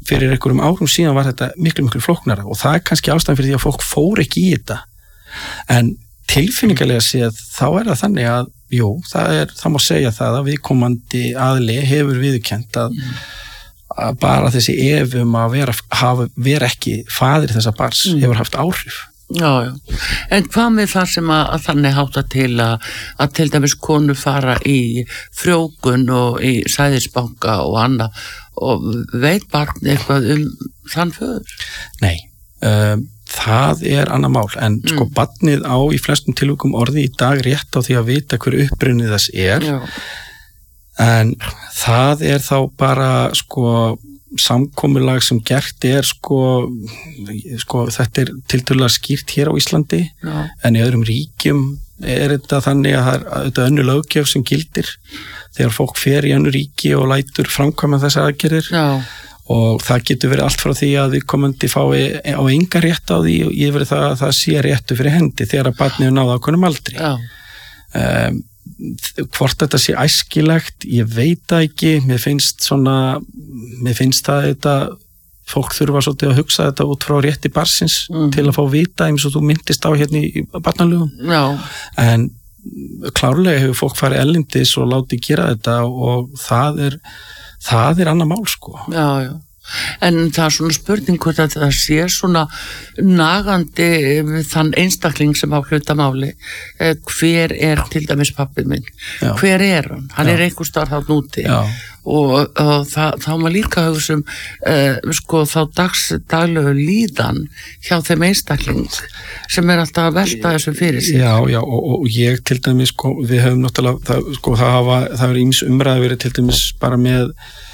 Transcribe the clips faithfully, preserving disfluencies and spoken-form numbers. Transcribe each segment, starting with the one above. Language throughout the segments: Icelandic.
fyrir einhverjum árum síðan var þetta miklu, miklu flóknara og það er kannski ástæðan fyrir því að fólk fór ekki í þetta. En tilfinningalega séð þá er það þannig að, jú, það er, það má segja það að viðkomandi aðili hefur viðurkennt að, mm. að bara þessi efum að vera, hafa, vera ekki faðir þessa barns mm. hefur haft áhrif. Já, já. En hvað með það sem að, að þannig hátta til að, að til dæmis konur fara í frjókun og í sæðisbanka og annað og veit barn eitthvað um þann föður? Nei, um, það er annað mál, en mm. sko barnið á í flestum tilvikum orði í dag rétt á því að vita hver upprunnið þess er, já. En það er þá bara sko samkomulag sem gert er sko, sko þetta er tiltölulega skýrt hér á Íslandi, já. En í öðrum ríkjum er þetta þannig að það er þetta önnur löggjöf sem gildir þegar fólk fer í önnur ríki og lætur framkvæma þessar aðgerðir, já. Og það getur verið allt frá því að við komandi fái á enga rétt á því og yfir það að það sé réttu fyrir hendi þegar að barnið náða ákveðnum aldri. Um, hvort þetta sé æskilegt, ég veit það ekki, mér finnst svona, mér finnst það þetta, fólk þurfa svolítið að hugsa þetta út frá rétti barnsins mm. til að fá vita eins og þú myndist á hérna í barnalögum. Já. En klárlega hefur fólk farið erlendis og látið gera þetta og það er, það er annað mál sko. Já, já. En það er svona spurning hvort að það sé svona nagandi þann einstakling sem á hlutamáli, hver er til dæmis pappið minn, já. Hver er hann? Hann já. Er einhver starf þarna úti og, og það, þá maður líka hugsa um uh, sko þá dags, daglegu líðan hjá þeim einstakling sem er alltaf að velta þessum fyrir sig. Já, já, og, og ég til dæmis sko, við höfum náttúrulega, það, sko, það hafa, það er ýmis umræða verið til dæmis bara með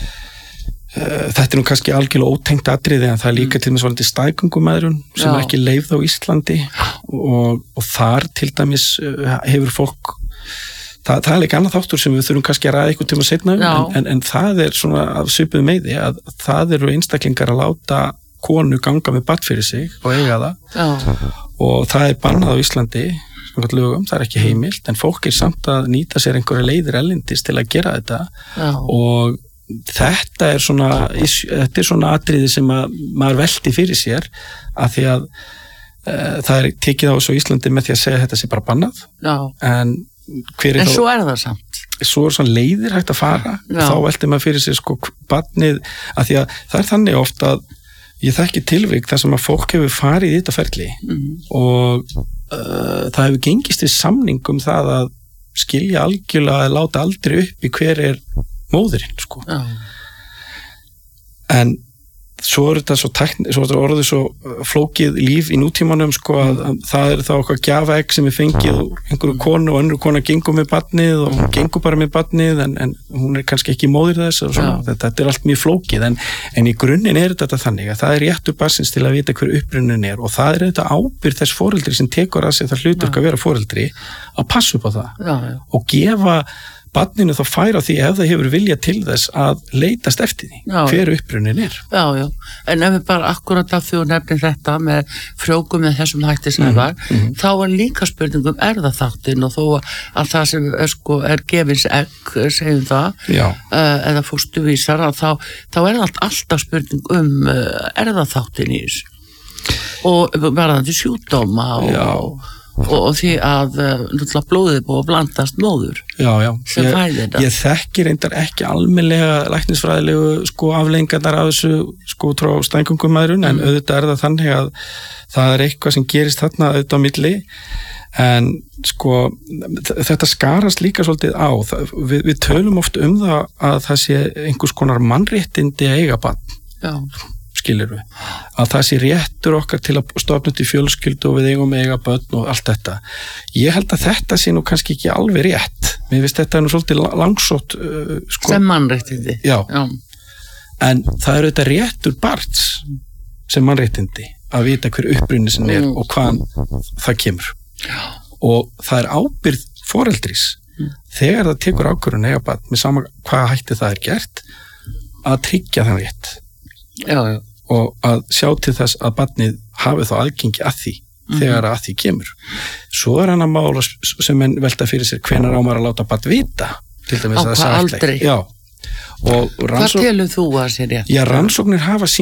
þetta er nú kannski algjörlega ótengt atriði en það er líka til dæmis varðandi staðgöngumæðrun sem já. Er ekki leyfð á Íslandi og, og þar til dæmis hefur fólk það, það er líka annað þáttur sem við þurfum kannski að ræða eitthvað tíma seinna um en, en, en það er svona af svipuðu meiði að það eru einstaklingar að láta konu ganga með barn fyrir sig og eiga það já. Og það er bannað á Íslandi lögum, það er ekki heimilt en fólk er samt að nýta sér einhverja leiðir erlendis til að gera þetta já. Og þetta er svona þetta er svona atriði sem að maður velti fyrir sér að því að uh, það er tekið á þessu Íslandi með því að segja að þetta sé bara bannað já. En, hver er en þá, svo er það samt svo er svona leiðir hægt að fara já. Þá velti maður fyrir sér sko barnið að því að það er þannig oft að ég þekki tilvik þar sem að fólk hefur farið í þetta ferli mm. og uh, það hefur gengist við samning um það að skilja algjörlega að láta aldrei upp í hver er móðurinn sko já. En svo er þetta svo tækni, svo er þetta orðið svo flókið líf í nútímanum sko að, að það er þá okkar gjafaegg sem er fengið og einhverju konu og önnur kona gengur með barnið og hún gengur bara með barnið en, en hún er kannski ekki móðir þess og svona, þetta, þetta er allt mjög flókið en, en í grunninn er þetta þannig að það er réttur barnsins til að vita hver upprunnin er og það er þetta ábyrgð þess foreldri sem tekur að sig það hlutverk að vera foreldri að passa upp á það já, já. Og gefa barninu þá færa því ef það hefur vilja til þess að leitast eftir því já, hver upprunnin er. Já, já, en ef við bara akkurat af því og nefnum þetta með frjókum með þessum hætti sem mm-hmm. var, mm-hmm. þá er líka spurningum erfðaþáttinn og þó að það sem er, sko, er gefins egg, segjum það, uh, eða fósturvísar, að þá, þá er allt, alltaf spurning um uh, erfðaþáttinn í þessu og verðandi sjúkdóma og já. Og, og því að uh, blóðið búið að blandast móður já, já. sem ég, fæðir þetta. Ég þekki reyndar ekki almennilega læknisfræðilegu sko afleiðingarnar af þessu sko trá staðgöngumæðrun mm. en auðvitað er það þannig að það er eitthvað sem gerist þarna auðvitað á milli en sko þetta skarast líka svolítið á það, við, við tölum oft um það að það sé einhvers konar mannréttindi að eiga barn já. Skilur við, að það sé réttur okkar til að stofna til fjölskyldu og við eigum eiga börn og allt þetta ég held að þetta sé nú kannski ekki alveg rétt mér finnst þetta nú svolítið langsótt uh, sko, sem mannréttindi já. Já. En það er auðvitað réttur barns sem mannréttindi að vita hver upprunni sem er mm. og hvaðan það kemur já. Og það er ábyrgð foreldris mm. þegar það tekur ákvörðun eiga barn með sama hvað hætti það er gert að tryggja þann rétt já, já. Og að sjá til þess að barnið hafi þá aðgengi að því mm-hmm. þegar að því kemur svo er hann að mála sem menn velta fyrir sér hvenær á maður að láta barn vita til dæmis á hvað aldrei já. Og rannsók... hvað telur þú að sér rétt? Já, rannsóknir hafa